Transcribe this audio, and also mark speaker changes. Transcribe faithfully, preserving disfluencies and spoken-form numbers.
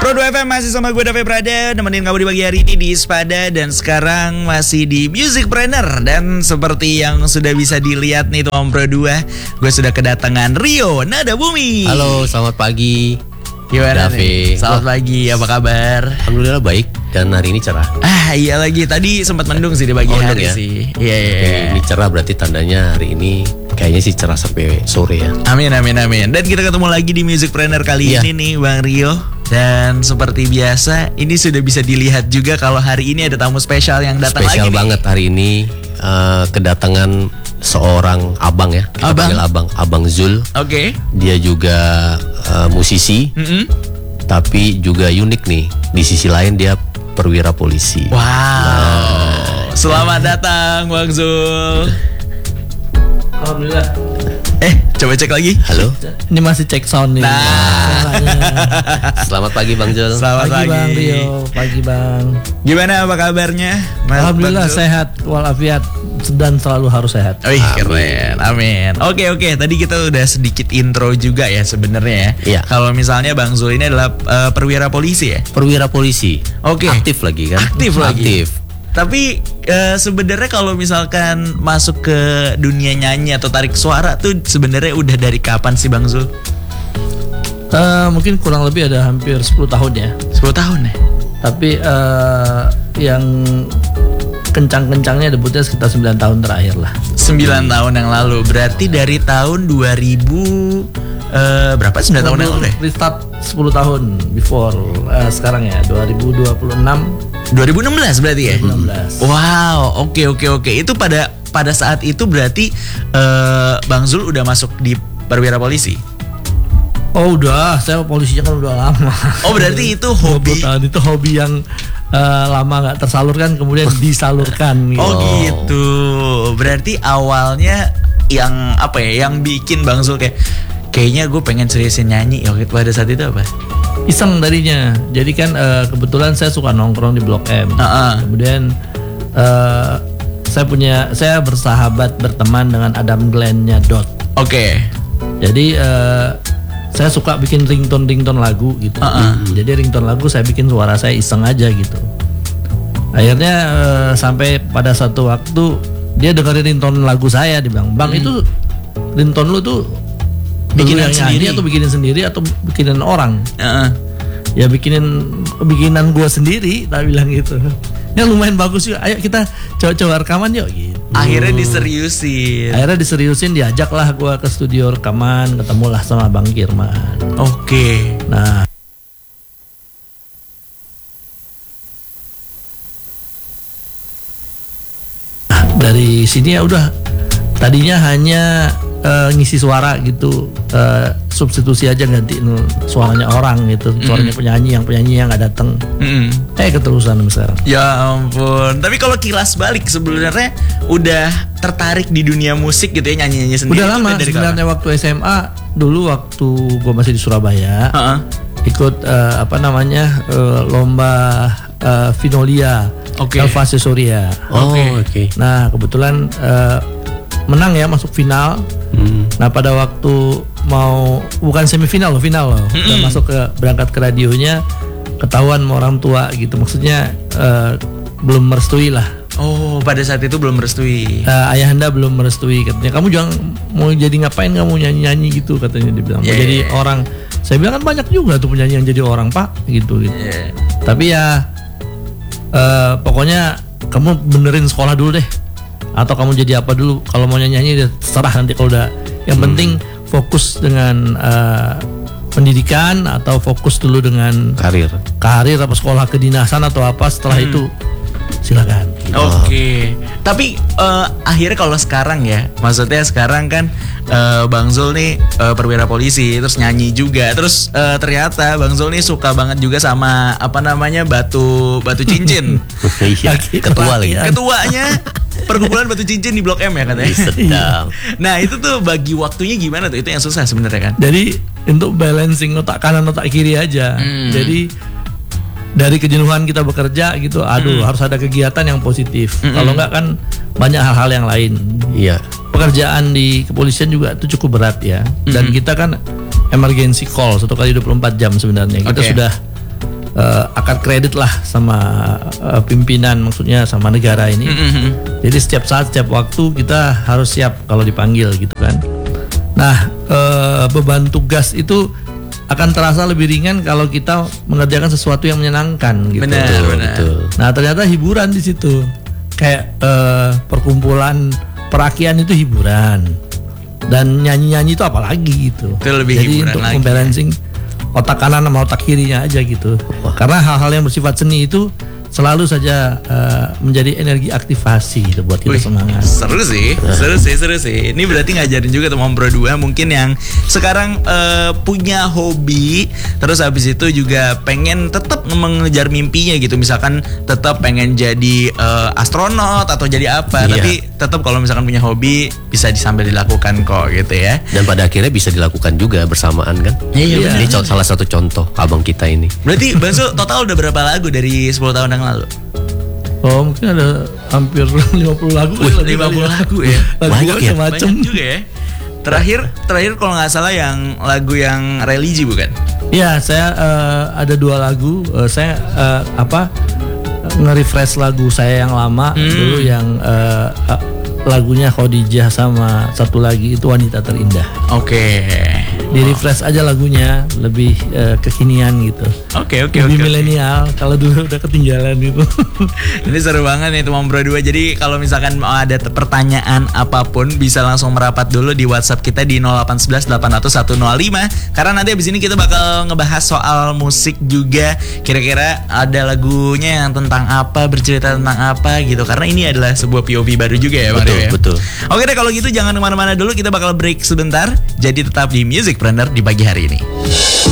Speaker 1: Pro dua F M masih sama gue David Prada, nemenin kamu di pagi hari ini di Ispada. Dan sekarang masih di Musicpreneur. Dan seperti yang sudah bisa dilihat nih Om Pro dua, gue sudah kedatangan Rio Nadabumi.
Speaker 2: Halo, selamat pagi.
Speaker 1: Gimana nih? Selamat pagi, apa kabar?
Speaker 2: Alhamdulillah baik, dan hari ini cerah.
Speaker 1: Ah iya lagi, tadi sempat mendung sih di pagi
Speaker 2: oh,
Speaker 1: hari
Speaker 2: ya?
Speaker 1: sih. Iya iya.
Speaker 2: Oke, ini cerah berarti tandanya hari ini kayaknya sih cerah sampai sore ya.
Speaker 1: Amin amin amin. Dan kita ketemu lagi di Musicpreneur kali iya. ini nih Bang Rio. Dan seperti biasa, ini sudah bisa dilihat juga kalau hari ini ada tamu spesial yang datang
Speaker 2: spesial
Speaker 1: lagi. Spesial
Speaker 2: banget nih. Hari ini uh, kedatangan seorang abang ya. Kita
Speaker 1: abang?
Speaker 2: panggil abang, Abang Zul.
Speaker 1: Oke. Okay.
Speaker 2: Dia juga uh, musisi, mm-hmm. tapi juga unik nih. Di sisi lain dia perwira polisi.
Speaker 1: Wow. Nah, selamat ya. datang Bang Zul.
Speaker 3: Alhamdulillah.
Speaker 1: Eh, coba cek lagi.
Speaker 2: Halo.
Speaker 3: Ini masih cek sound nih.
Speaker 1: Nah.
Speaker 2: Selamat pagi Bang Zul.
Speaker 3: Selamat pagi, pagi Bang Rio. Pagi Bang.
Speaker 1: Gimana apa kabarnya?
Speaker 3: Mas Alhamdulillah sehat walafiat dan selalu harus sehat.
Speaker 1: Oh, keren. Amin. Oke oke. Tadi kita udah sedikit intro juga ya sebenarnya ya.
Speaker 2: Iya.
Speaker 1: Kalau misalnya Bang Zul ini adalah uh, perwira polisi ya.
Speaker 2: Perwira polisi.
Speaker 1: Oke.
Speaker 2: Aktif lagi kan?
Speaker 1: Aktif lagi.
Speaker 2: Aktif.
Speaker 1: Tapi uh, sebenarnya kalau misalkan masuk ke dunia nyanyi atau tarik suara tuh sebenarnya udah dari kapan sih Bang Zul?
Speaker 3: Uh, mungkin kurang lebih ada hampir sepuluh tahun ya.
Speaker 1: sepuluh tahun ya? Tapi
Speaker 3: uh, yang kencang-kencangnya debutnya sekitar sembilan tahun terakhir lah.
Speaker 1: sembilan tahun yang lalu. Berarti dari tahun dua ribu uh, berapa? sembilan tahun yang lalu ya?
Speaker 3: Restart sepuluh tahun before uh, sekarang ya, dua ribu dua puluh enam.
Speaker 1: dua ribu enam belas berarti ya?
Speaker 3: dua ribu enam belas.
Speaker 1: Wow, oke okay, oke okay, oke. Okay. Itu pada pada saat itu berarti uh, Bang Zul udah masuk di perwira polisi?
Speaker 3: Oh udah, saya polisinya kan udah lama.
Speaker 1: Oh berarti itu hobi?
Speaker 3: Tahun itu hobi yang uh, lama nggak tersalurkan kemudian disalurkan. Gitu.
Speaker 1: Oh gitu. Berarti awalnya yang apa ya? Yang bikin Bang Zul kayak kayaknya gue pengen seriusin nyanyi. Waktu pada saat itu apa?
Speaker 3: Iseng tadinya. Jadi kan uh, kebetulan saya suka nongkrong di Blok M.
Speaker 1: Uh-uh.
Speaker 3: Kemudian uh, saya punya saya bersahabat berteman dengan Adam Glenn-nya Dot.
Speaker 1: Oke. Okay.
Speaker 3: Jadi uh, saya suka bikin ringtone-ringtone lagu gitu.
Speaker 1: Uh-uh.
Speaker 3: Jadi ringtone lagu saya bikin suara saya iseng aja gitu. Akhirnya uh, sampai pada satu waktu dia dengerin ringtone lagu saya, dia bilang, "Bang, hmm. itu ringtone lu tuh bikinan sendiri atau bikinin sendiri atau bikinan orang?"
Speaker 1: Uh-uh.
Speaker 3: Ya bikinin bikinan gue sendiri, tak bilang gitu. Ya lumayan bagus juga. Ayo kita coba-coba rekaman yuk gitu.
Speaker 1: Akhirnya diseriusin.
Speaker 3: Akhirnya diseriusin, diajaklah gue ke studio rekaman, ketemulah sama Bang Kirman.
Speaker 1: Oke. Okay.
Speaker 3: Nah, dari sini ya udah. Tadinya hanya uh, ngisi suara gitu, uh, substitusi aja gantiin suaranya orang gitu, suaranya mm. penyanyi yang penyanyi yang nggak datang. Mm. Eh keterusan sekarang.
Speaker 1: Ya ampun. Tapi kalau kilas balik sebenarnya udah tertarik di dunia musik gitu ya, nyanyi-nyanyi sendiri.
Speaker 3: Udah lama sebenarnya waktu S M A dulu, waktu gue masih di Surabaya, uh-uh. ikut uh, apa namanya uh, lomba uh, Vinolia,
Speaker 1: okay.
Speaker 3: Elva Sesoria.
Speaker 2: Oh oke. Okay. Okay.
Speaker 3: Nah kebetulan uh, menang ya, masuk final. Hmm. Nah pada waktu mau bukan semifinal loh, final loh, udah hmm. masuk ke berangkat ke radionya, ketahuan sama orang tua gitu, maksudnya uh, belum merestui lah.
Speaker 1: Oh pada saat itu belum merestui.
Speaker 3: Uh, ayahanda belum merestui, katanya kamu jangan mau jadi ngapain kamu nyanyi-nyanyi gitu, katanya dia bilang. Yeah. Mau jadi orang. Saya bilang kan banyak juga tuh penyanyi yang jadi orang pak gitu gitu. Yeah. Tapi ya uh, pokoknya kamu benerin sekolah dulu deh. Atau kamu jadi apa dulu, kalau mau nyanyi-nyanyi terserah nanti kalau udah. Yang hmm. penting fokus dengan uh, pendidikan atau fokus dulu dengan
Speaker 2: karir
Speaker 3: karir apa sekolah kedinasan atau apa, setelah hmm. itu silakan gitu.
Speaker 1: Oke okay. Tapi uh, akhirnya kalau sekarang ya, maksudnya sekarang kan uh, Bang Zul nih uh, perwira polisi, terus nyanyi juga, terus uh, ternyata Bang Zul nih suka banget juga sama apa namanya batu batu cincin.
Speaker 2: Iya, ketua lagi.
Speaker 1: Ketuanya perkumpulan batu cincin di Blok M ya katanya.
Speaker 2: Sedang.
Speaker 1: Nah itu tuh bagi waktunya gimana tuh? Itu yang susah sebenarnya kan.
Speaker 3: Jadi untuk balancing otak kanan otak kiri aja. Hmm. Jadi dari kejenuhan kita bekerja gitu, aduh hmm. harus ada kegiatan yang positif. Hmm. Kalau enggak kan banyak hal-hal yang lain.
Speaker 2: Iya.
Speaker 3: Pekerjaan di kepolisian juga itu cukup berat ya. Dan hmm. kita kan emergency call satu kali dua puluh empat jam sebenarnya. Kita okay. sudah uh, akan kredit lah sama uh, pimpinan, maksudnya sama negara ini.
Speaker 1: Mm-hmm.
Speaker 3: Jadi setiap saat, setiap waktu kita harus siap kalau dipanggil gitu kan. Nah, uh, beban tugas itu akan terasa lebih ringan kalau kita mengerjakan sesuatu yang menyenangkan gitu.
Speaker 1: Benar,
Speaker 2: Betul,
Speaker 1: benar.
Speaker 2: betul.
Speaker 3: Nah, ternyata hiburan di situ. Kayak uh, perkumpulan perakian itu hiburan. Dan nyanyi-nyanyi itu apalagi gitu.
Speaker 1: Itu lebih
Speaker 3: Jadi
Speaker 1: hiburan
Speaker 3: untuk
Speaker 1: lagi.
Speaker 3: membalancing otak kanan sama otak kirinya aja gitu. Karena hal-hal yang bersifat seni itu selalu saja uh, menjadi energi aktivasi gitu buat kita
Speaker 1: Wih,
Speaker 3: semangat.
Speaker 1: seru sih, seru sih, seru sih. Ini berarti ngajarin juga teman Bro dua mungkin yang sekarang eh, punya hobi, terus habis itu juga pengen tetap mengejar mimpinya gitu. Misalkan tetap pengen jadi eh, astronot atau jadi apa,
Speaker 2: Iya.
Speaker 1: tapi tetap kalau misalkan punya hobi bisa sambil dilakukan kok gitu ya.
Speaker 2: Dan pada akhirnya bisa dilakukan juga bersamaan kan.
Speaker 1: Iya,
Speaker 2: Ini co- salah satu contoh abang kita ini.
Speaker 1: Berarti Bang Zul total udah berapa lagu dari sepuluh tahun yang lalu?
Speaker 3: Oh, mungkin ada hampir lima puluh lagu.
Speaker 1: Wih, lima puluh lagu ya.
Speaker 3: Lagu
Speaker 2: Banyak ya?
Speaker 3: macam-macam.
Speaker 1: Banyak juga ya. Terakhir, terakhir kalau nggak salah yang lagu yang religi bukan?
Speaker 3: Ya, saya eh, ada dua lagu. Eh, saya eh, apa nge-refresh lagu saya yang lama
Speaker 1: Hmm.
Speaker 3: dulu yang eh, eh, lagunya Khadijah sama satu lagi itu Wanita Terindah.
Speaker 1: Oke.
Speaker 3: Di refresh aja lagunya lebih eh, kekinian gitu.
Speaker 1: Oke, oke,
Speaker 3: Lebih
Speaker 1: oke, oke.
Speaker 3: milenial. Kalau dulu udah ketinggalan gitu.
Speaker 1: Ini seru banget nih teman Bro dua. Jadi kalau misalkan mau ada te- pertanyaan apapun bisa langsung merapat dulu di WhatsApp kita di nol delapan satu satu delapan nol nol satu nol lima. Karena nanti abis ini kita bakal ngebahas soal musik juga. Kira-kira ada lagunya yang tentang apa, bercerita tentang apa gitu. Karena ini adalah sebuah P O V baru juga ya Bang
Speaker 2: Betul,
Speaker 1: Rio ya.
Speaker 2: betul.
Speaker 1: Oke deh kalau gitu jangan kemana-mana dulu. Kita bakal break sebentar. Jadi tetap di Musicpreneur di pagi hari ini.